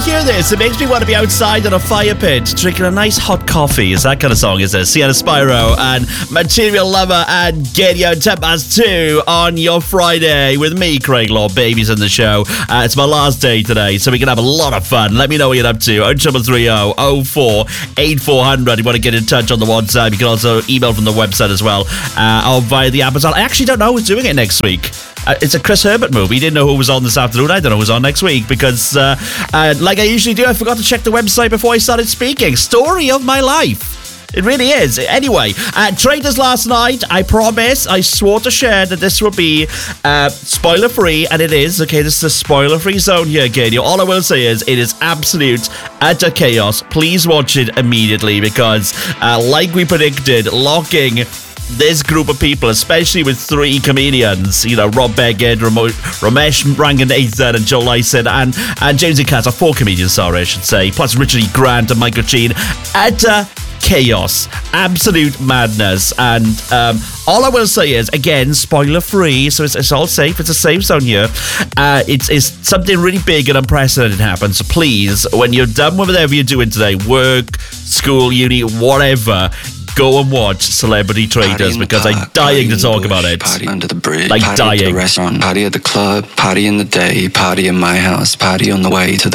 hear this, it makes me want to be outside on a fire pit, drinking a nice hot coffee. Is that kind of song, is it? Sienna Spyro and Material Lover and Getting Out 10:2 on your Friday with me, Craig Law. Baby's in the show. It's my last day today, so we can have a lot of fun. Let me know what you're up to. 0330 04 8400. You want to get in touch on the WhatsApp. You can also email from the website as well, or via the app as well. I actually don't know who's doing it next week. It's a Chris Herbert movie. Didn't know who was on this afternoon. I don't know who's on next week because, like I usually do, I forgot to check the website before I started speaking. Story of my life. It really is. Anyway, trailers last night. I promise, I swore to share that this will be spoiler-free, and it is. Okay, this is a spoiler-free zone here, Katie. All I will say is it is absolute utter chaos. Please watch it immediately because, like we predicted, locking this group of people, especially with three comedians, Rob Beckett, Ramesh Ranganathan and Joe Lycett and James E. Katz, 4 comedians, sorry, I should say, plus Richard E. Grant and Michael Sheen. Utter chaos, absolute madness, and all I will say is, again, spoiler free, so it's all safe. It's a safe zone here. It's something really big and unprecedented happens. So please, when you're done with whatever you're doing today, work, school, uni, whatever, go and watch Celebrity Traitors because I'm dying to talk about it. Party under the bridge, like party dying. at the restaurant, party at the club, party in the day, party in my house, party on the way to the